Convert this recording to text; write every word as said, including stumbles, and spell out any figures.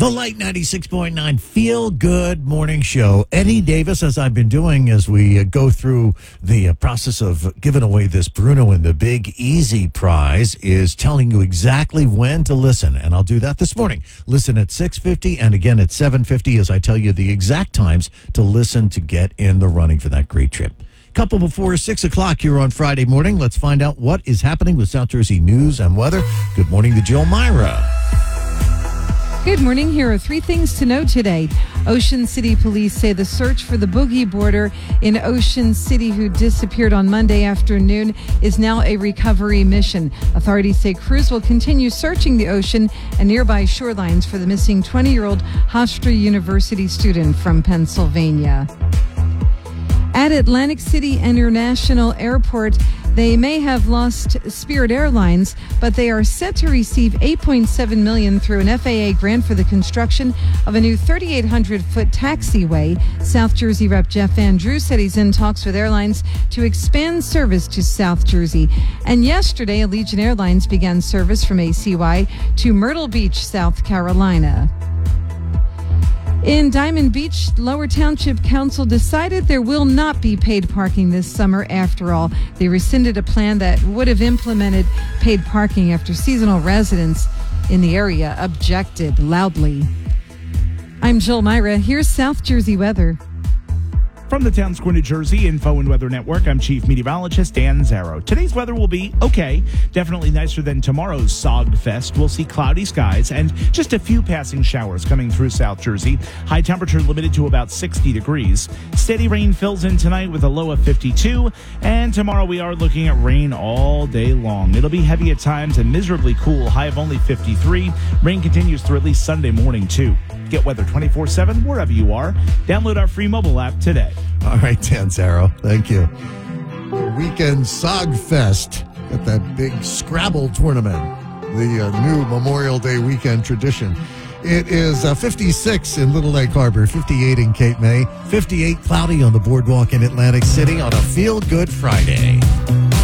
The Light ninety-six point nine Feel Good Morning Show. Eddie Davis, as I've been doing as we uh, go through the uh, process of giving away this Bruno and the Big Easy prize, is telling you exactly when to listen. And I'll do that this morning. Listen at six fifty and again at seven fifty as I tell you the exact times to listen to get in the running for that great trip. Couple before six o'clock here on Friday morning. Let's find out what is happening with South Jersey news and weather. Good morning to Jill Myra. Good morning. Here are three things to know today. Ocean City police say the search for the boogie boarder in Ocean City who disappeared on Monday afternoon is now a recovery mission. Authorities say crews will continue searching the ocean and nearby shorelines for the missing twenty-year-old Hofstra University student from Pennsylvania. At Atlantic City International Airport, they may have lost Spirit Airlines, but they are set to receive eight point seven million dollars through an F A A grant for the construction of a new thirty-eight hundred foot taxiway. South Jersey Rep Jeff Van Drew said he's in talks with airlines to expand service to South Jersey. And yesterday, Allegiant Airlines began service from A C Y to Myrtle Beach, South Carolina. In Diamond Beach, Lower Township Council decided there will not be paid parking this summer after all. They rescinded a plan that would have implemented paid parking after seasonal residents in the area objected loudly. I'm Jill Myra. Here's South Jersey weather. From the Town Square, New Jersey Info and Weather Network, I'm Chief Meteorologist Dan Zarrow. Today's weather will be okay, definitely nicer than tomorrow's Sogfest. We'll see cloudy skies and just a few passing showers coming through South Jersey. High temperature limited to about sixty degrees. Steady rain fills in tonight with a low of fifty-two, and tomorrow we are looking at rain all day long. It'll be heavy at times and miserably cool, high of only fifty-three. Rain continues through at least Sunday morning, too. Get weather twenty-four seven wherever you are. Download our free mobile app today. All right, Dan Zarrow, thank you. Weekend Sogfest at that big Scrabble tournament, the uh, new Memorial Day weekend tradition. It is uh, fifty-six in Little Lake Harbor, fifty-eight in Cape May, fifty-eight cloudy on the boardwalk in Atlantic City on a Feel Good Friday.